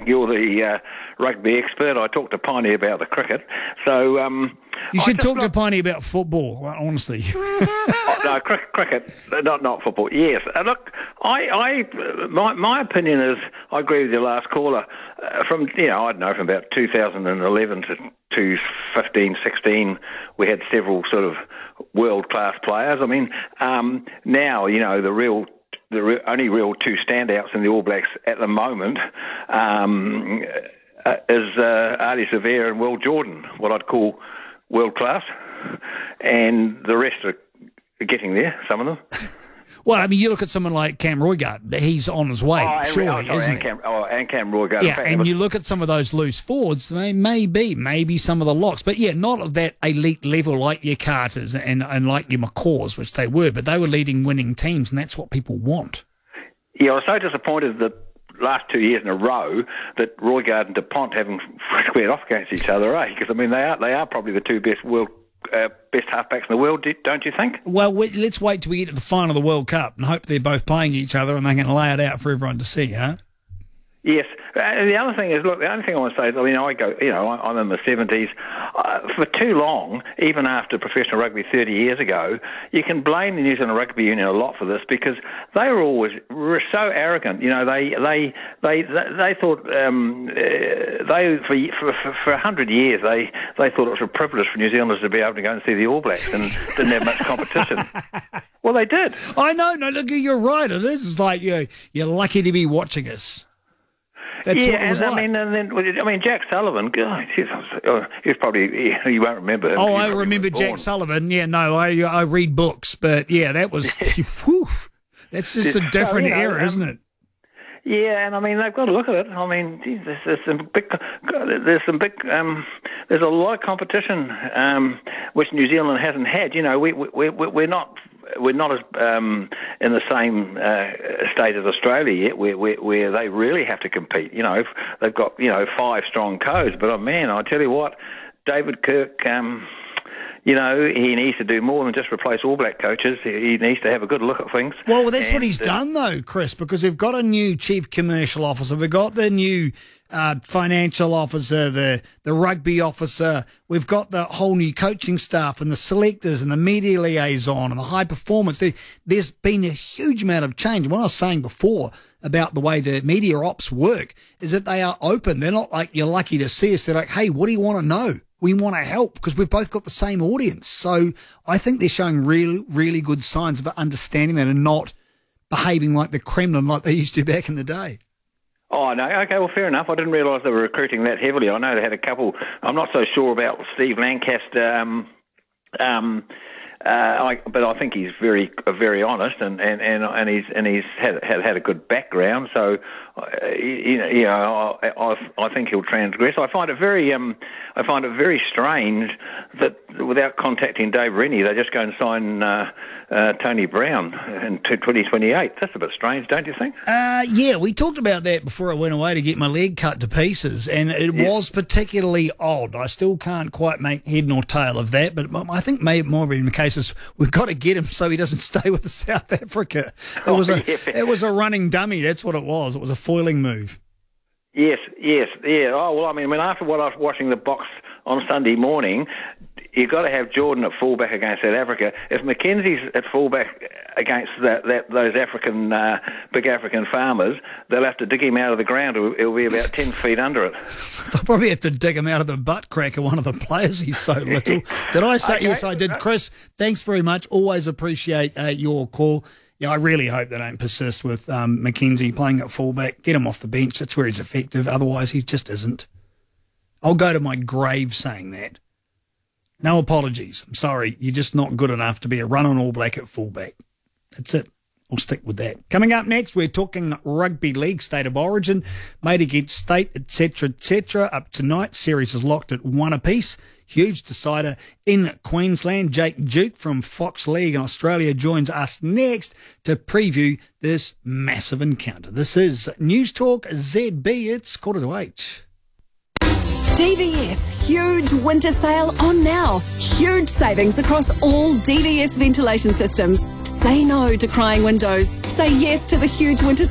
you're the rugby expert. I talked to Piney about the cricket. So you should talk to Piney about football, honestly. No, cricket, not football. Yes, look, my opinion is I agree with your last caller. From I don't know, from about 2011 to 15, 16, we had several sort of world-class players. I mean, now the only real two standouts in the All Blacks at the moment is Ali Severe and Will Jordan, what I'd call world-class, and the rest are getting there, some of them. Well, I mean, you look at someone like Cam Roigard, he's on his way, surely, isn't he? Cam Roigard. Yeah, and you look at some of those loose forwards, they may be some of the locks, but yeah, not of that elite level like your Carters and like your McCaws, which they were, but they were leading winning teams, and that's what people want. Yeah, I was so disappointed that last 2 years in a row that Roigard and DuPont haven't squared off against each other, Because I mean, they are probably the two best halfbacks in the world, don't you think? Well, let's wait till we get to the final of the World Cup and hope they're both playing each other and they can lay it out for everyone to see, huh? Yes. The other thing is, look, the only thing I want to say is, I mean, I'm in my 70s. For too long, even after professional rugby 30 years ago, you can blame the New Zealand Rugby Union a lot for this because they were so arrogant. They thought for 100 years they thought it was a privilege for New Zealanders to be able to go and see the All Blacks and didn't have much competition. Well, they did. I know. No, look, you're right. It is. It's like you're lucky to be watching us. That's what it was like. I mean, Jack Sullivan, God, he's probably, you won't remember him. Oh, I remember Jack Sullivan. Yeah, no, I read books, but yeah, that was, whew, that's just a different era, isn't it? Yeah, and I mean, they've got to look at it. I mean, geez, there's a lot of competition which New Zealand hasn't had. We're not as in the same state as Australia yet, where they really have to compete. They've got 5 strong codes, but man, I tell you what, David Kirk. He needs to do more than just replace All Black coaches. He needs to have a good look at things. Well, that's what he's done, though, Chris, because we've got a new chief commercial officer. We've got the new financial officer, the rugby officer. We've got the whole new coaching staff and the selectors and the media liaison and the high performance. There's been a huge amount of change. What I was saying before about the way the media ops work is that they are open. They're not like, you're lucky to see us. They're like, hey, what do you want to know? We want to help because we've both got the same audience. So I think they're showing really, really good signs of understanding that and not behaving like the Kremlin like they used to back in the day. Oh, no. Okay, well, fair enough. I didn't realise they were recruiting that heavily. I know they had a couple. I'm not so sure about Steve Lancaster, but I think he's very honest and he's had a good background. So I think he'll transgress. I find it very strange that without contacting Dave Rennie, they just go and sign Tony Brown in 2028. That's a bit strange, don't you think? Yeah, we talked about that before I went away to get my leg cut to pieces, and it was particularly odd. I still can't quite make head nor tail of that, but I think it might be in the cases we've got to get him so he doesn't stay with South Africa. It was a running dummy. That's what it was. It was a foiling move. Yes. Oh, well, I mean, after what I was watching the box on Sunday morning, you've got to have Jordan at fullback against South Africa. If McKenzie's at fullback against those big African farmers, they'll have to dig him out of the ground. He'll be about 10 feet under it. They'll probably have to dig him out of the butt crack of one of the players. He's so little. Did I say? Okay. Yes, I did. Chris, thanks very much. Always appreciate your call. Yeah, I really hope they don't persist with McKenzie playing at fullback. Get him off the bench. That's where he's effective. Otherwise, he just isn't. I'll go to my grave saying that. No apologies. I'm sorry. You're just not good enough to be a run-on All Black at fullback. That's it. We'll stick with that. Coming up next, we're talking rugby league, state of origin, mate against state, etc., etc. Up tonight, series is locked at 1 apiece. Huge decider in Queensland. Jake Duke from Fox League in Australia joins us next to preview this massive encounter. This is News Talk ZB. It's 7:45. DVS huge winter sale on now. Huge savings across all DVS ventilation systems. Say no to crying windows. Say yes to the huge winter